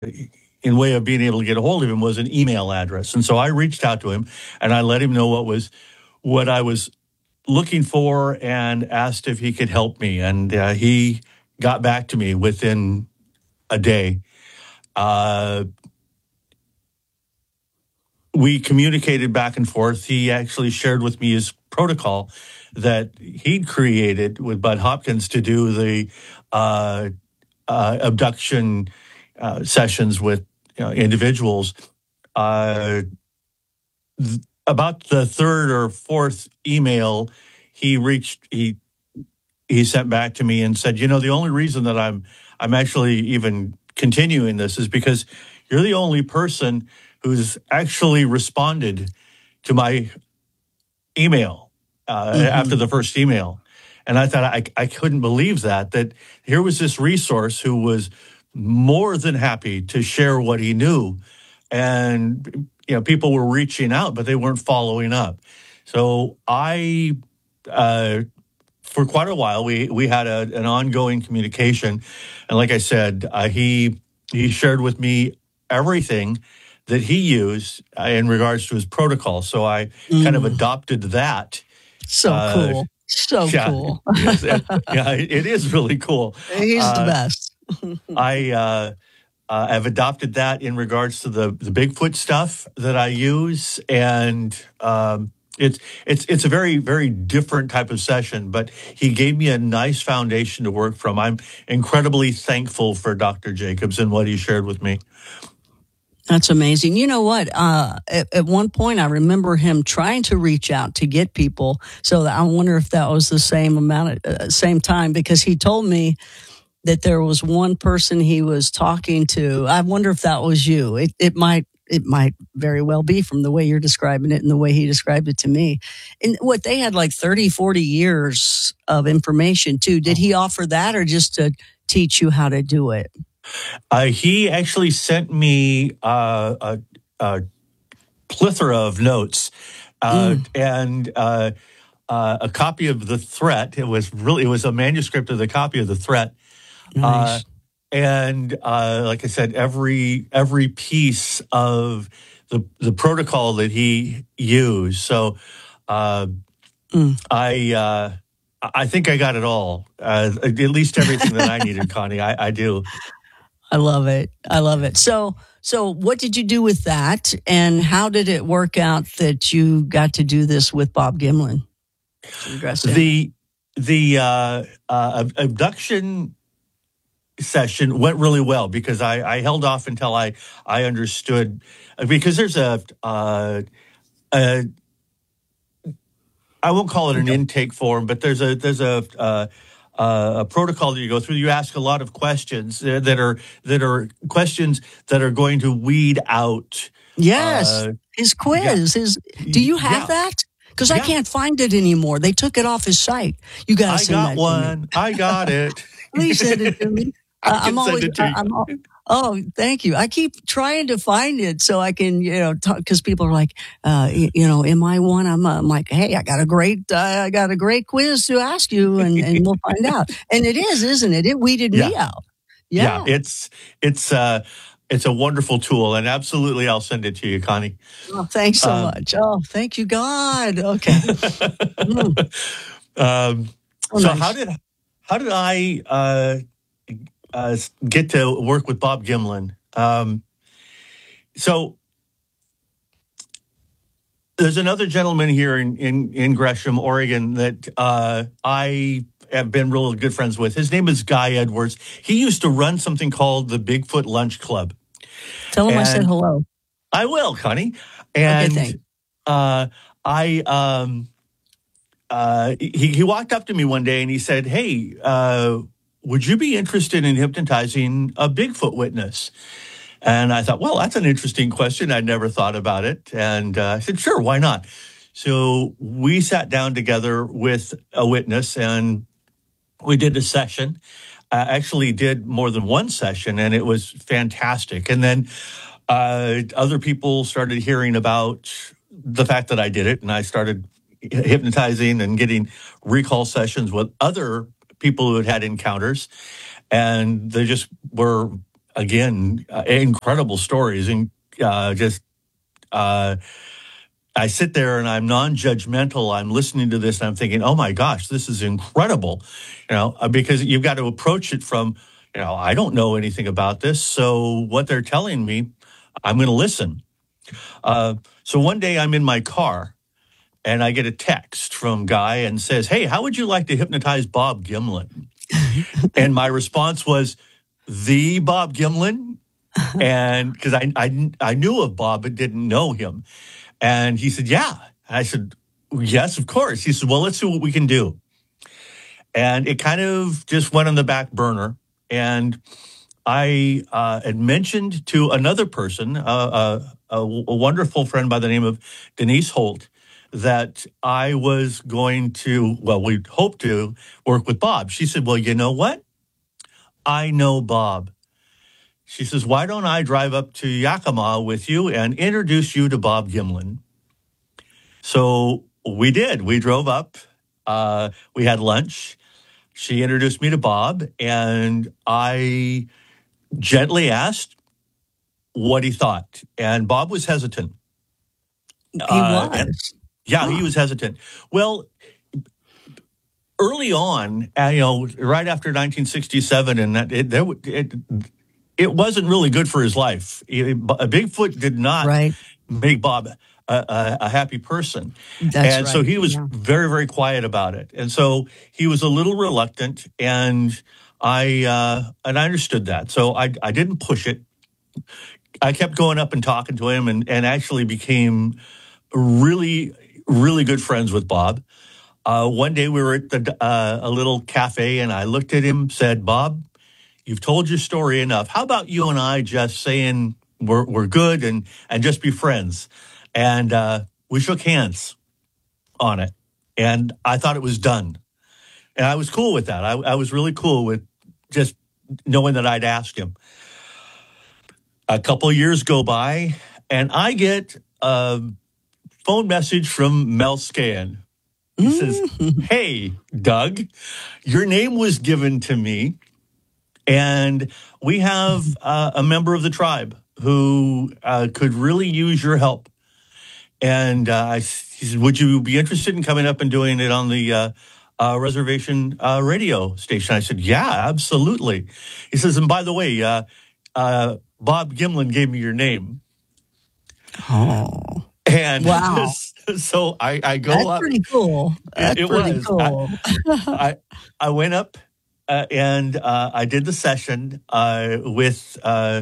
in way of being able to get a hold of him was an email address. And so I reached out to him and I let him know what I was looking for and asked if he could help me. And he got back to me within a day. We communicated back and forth. He actually shared with me his protocol that he'd created with Bud Hopkins to do the abduction sessions with individuals. About the third or fourth email, he sent back to me and said, the only reason that I'm actually even continuing this is because you're the only person who's actually responded to my email after the first email. And I thought I couldn't believe that here was this resource who was more than happy to share what he knew. And, people were reaching out, but they weren't following up. So I, for quite a while, we had an ongoing communication. And like I said, he shared with me everything that he used in regards to his protocol. So I kind of adopted that. So cool. So cool. It is really cool. He's the best. I've adopted that in regards to the Bigfoot stuff that I use. And it's a very, very different type of session, but he gave me a nice foundation to work from. I'm incredibly thankful for Dr. Jacobs and what he shared with me. That's amazing. You know what? At one point, I remember him trying to reach out to get people. So I wonder if that was the same time, because he told me that there was one person he was talking to. I wonder if that was you. It might very well be from the way you're describing it and the way he described it to me. And what, they had like 30, 40 years of information too. Did he offer that, or just to teach you how to do it? He actually sent me a plethora of notes and a copy of the threat. It was a manuscript of the copy of the threat. Nice. And like I said, every piece of the protocol that he used. So I think I got it all. At least everything that I needed, Connie. I do. I love it. I love it. So what did you do with that, and how did it work out that you got to do this with Bob Gimlin? The abduction session went really well because I held off until I understood, because there's I won't call it an intake form, but there's a protocol that you go through. You ask a lot of questions that are questions that are going to weed out. Yes, his quiz. Do you have that? Because I can't find it anymore. They took it off his site. You got to send that to me. I got one. I got it. Please send it to me. Oh, thank you. I keep trying to find it so I can, because people are like, am I one? I'm like, hey, I got a great quiz to ask you, and we'll find out. And it is, isn't it? It weeded me out. Yeah, it's a wonderful tool, and absolutely, I'll send it to you, Connie. Oh, thanks so much. Oh, thank you, God. Okay. So nice. how did I get to work with Bob Gimlin? So there's another gentleman here in Gresham, Oregon, that I have been real good friends with. His name is Guy Edwards. He used to run something called the Bigfoot Lunch Club. Tell him I said hello. I will, Connie. And okay, he walked up to me one day and he said, "Hey, would you be interested in hypnotizing a Bigfoot witness?" And I thought, well, that's an interesting question. I'd never thought about it. And I said, sure, why not? So we sat down together with a witness and we did a session. I actually did more than one session, and it was fantastic. And then other people started hearing about the fact that I did it, and I started hypnotizing and getting recall sessions with other people who had encounters, and they just were again, incredible stories, and just. I sit there and I'm non-judgmental. I'm listening to this and I'm thinking, oh my gosh, this is incredible, because you've got to approach it from, I don't know anything about this. So what they're telling me, I'm going to listen. So one day I'm in my car and I get a text from Guy and says, hey, how would you like to hypnotize Bob Gimlin? And my response was, the Bob Gimlin? And because I knew of Bob but didn't know him. And he said, yeah. And I said, yes, of course. He said, well, let's see what we can do. And it kind of just went on the back burner. And I had mentioned to another person, a wonderful friend by the name of Denise Holt, that I was going to, we'd hope to work with Bob. She said, well, you know what? I know Bob. She says, why don't I drive up to Yakima with you and introduce you to Bob Gimlin? So we did. We drove up. We had lunch. She introduced me to Bob, and I gently asked what he thought. And Bob was hesitant. He was. He was hesitant. Well, early on, right after 1967, and it wasn't really good for his life. Bigfoot did not make Bob a happy person. So he was very, very quiet about it. And so he was a little reluctant, and I understood that. So I didn't push it. I kept going up and talking to him and actually became really, really good friends with Bob. One day we were at a little cafe, and I looked at him, said, Bob, you've told your story enough. How about you and I just saying we're good and just be friends? And we shook hands on it. And I thought it was done. And I was cool with that. I was really cool with just knowing that I'd asked him. A couple of years go by, and I get a phone message from Mel Scan. He says, hey, Doug, your name was given to me. And we have a member of the tribe who could really use your help. And he said, would you be interested in coming up and doing it on the reservation radio station? I said, yeah, absolutely. He says, and by the way, Bob Gimlin gave me your name. Oh. And wow. So I go That's up. Pretty cool. That's pretty cool. I went up. And I did the session with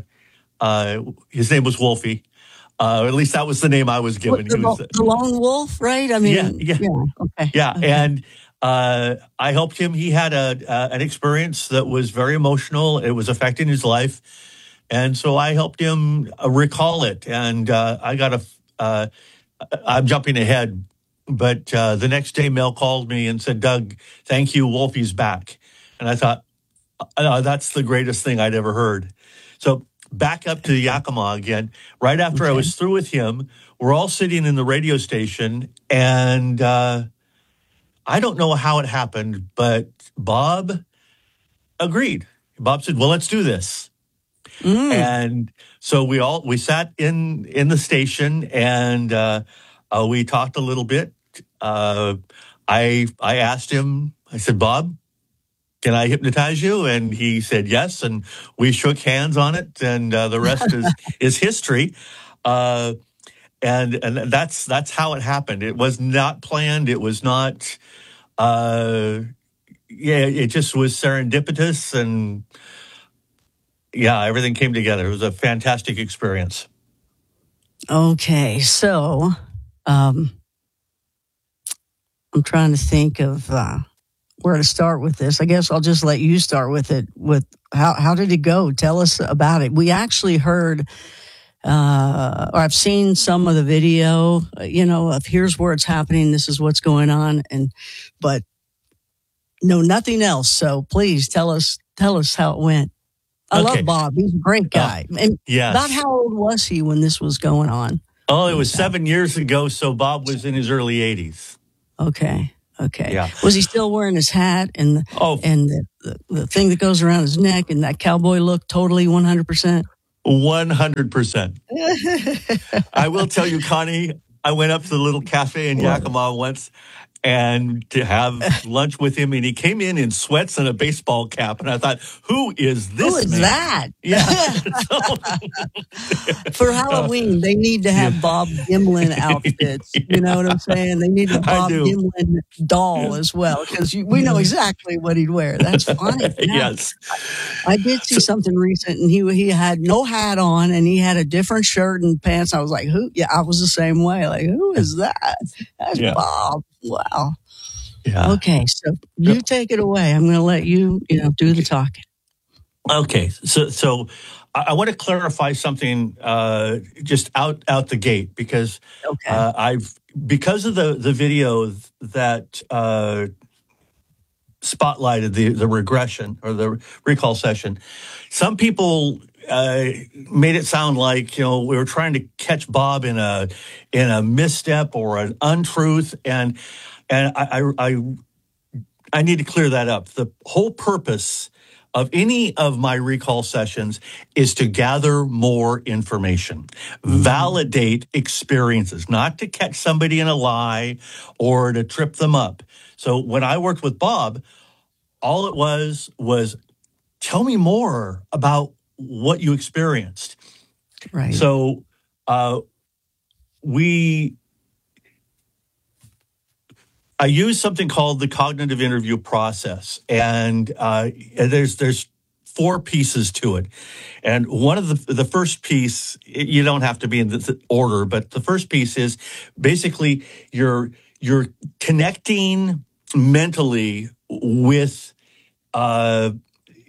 his name was Wolfie. At least that was the name I was given. The lone wolf, right? I mean, yeah. Okay. Yeah, okay. And I helped him. He had an experience that was very emotional. It was affecting his life, and so I helped him recall it. And I got I'm jumping ahead, but the next day Mel called me and said, "Doug, thank you. Wolfie's back." And I thought, that's the greatest thing I'd ever heard. So back up to Yakima again. Right after I was through with him, we're all sitting in the radio station, and I don't know how it happened, but Bob agreed. Bob said, well, let's do this. And so we sat in the station, and we talked a little bit. I asked him, I said, Bob, can I hypnotize you? And he said yes, and we shook hands on it, and the rest is history. And that's how it happened. It was not planned. It was not. It just was serendipitous, and everything came together. It was a fantastic experience. Okay, so I'm trying to think of where to start with this. I guess I'll just let you start with it. With how did it go? Tell us about it. We actually heard, or I've seen some of the video, of here's where it's happening. This is what's going on. But no, nothing else. So please tell us how it went. I love Bob. He's a great guy. And yes. About how old was he when this was going on? Oh, it was 7 years ago. So Bob was in his early 80s. Okay. Okay. Yeah. Was he still wearing his hat and the thing that goes around his neck and that cowboy look? Totally 100%. 100%. I will tell you, Connie, I went up to the little cafe in Yakima once and to have lunch with him, and he came in sweats and a baseball cap, and I thought, who is this? Who is man? that? Yeah. For Halloween, they need to have Bob Gimlin outfits. You know what I'm saying? They need a Bob Gimlin doll as well, because we know exactly what he'd wear. That's funny. Yeah. Yes. I did see something recent, and he had no hat on, and he had a different shirt and pants. I was like, who? Yeah, I was the same way. Like, who is that? That's Bob. Wow. Yeah. Okay, so you take it away. I'm going to let you, do the talking. Okay, so I want to clarify something just out the gate, because because of the video that spotlighted the regression or the recall session, some people made it sound like we were trying to catch Bob in a misstep or an untruth, and I need to clear that up. The whole purpose of any of my recall sessions is to gather more information, validate experiences, not to catch somebody in a lie or to trip them up. So when I worked with Bob, all it was tell me more about what you experienced. Right. So I use something called the cognitive interview process, and there's 4 pieces to it. And one of the first piece, you don't have to be in the order, but the first piece is basically you're connecting mentally with the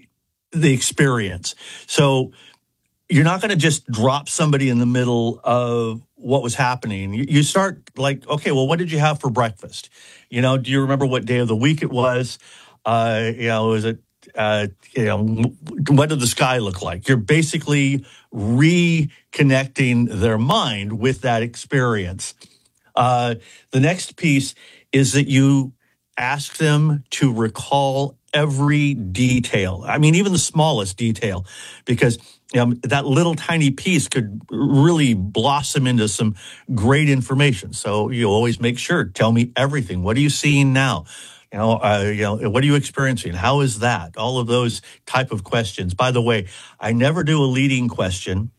experience. So you're not going to just drop somebody in the middle of what was happening. You start like, okay, well, what did you have for breakfast? Do you remember what day of the week it was? Was it, what did the sky look like? You're basically reconnecting their mind with that experience. The next piece is that you ask them to recall every detail. I mean, even the smallest detail, because that little tiny piece could really blossom into some great information. So you always make sure, tell me everything. What are you seeing now? What are you experiencing? How is that? All of those type of questions. By the way, I never do a leading question.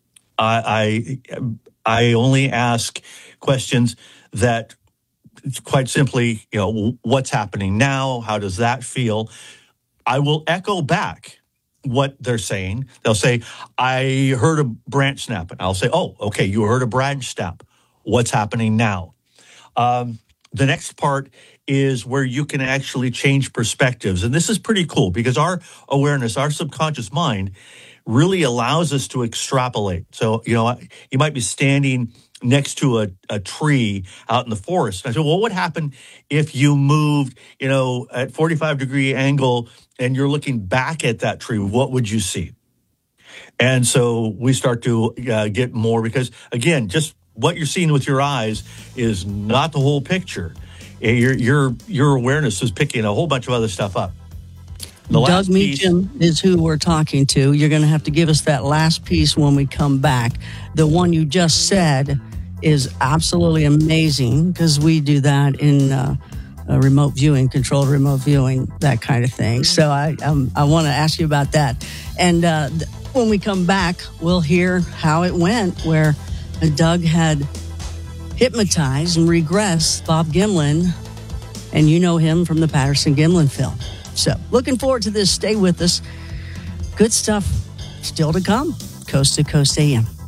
I only ask questions that, quite simply, what's happening now? How does that feel? I will echo back what they're saying. They'll say, I heard a branch snap. And I'll say, oh, okay, you heard a branch snap. What's happening now? The next part is where you can actually change perspectives. And this is pretty cool, because our awareness, our subconscious mind, really allows us to extrapolate. So, you might be standing next to a tree out in the forest. And I said, well, what happened if you moved, at 45-degree angle and you're looking back at that tree? What would you see? And so we start to get more, because, again, just what you're seeing with your eyes is not the whole picture. Your awareness is picking a whole bunch of other stuff up. Doug Meacham is who we're talking to. You're going to have to give us that last piece when we come back. The one you just said is absolutely amazing, because we do that in remote viewing, controlled remote viewing, that kind of thing. So I want to ask you about that. And when we come back, we'll hear how it went, where Doug had hypnotized and regressed Bob Gimlin, and you know him from the Patterson-Gimlin film. So looking forward to this. Stay with us. Good stuff still to come. Coast to Coast AM.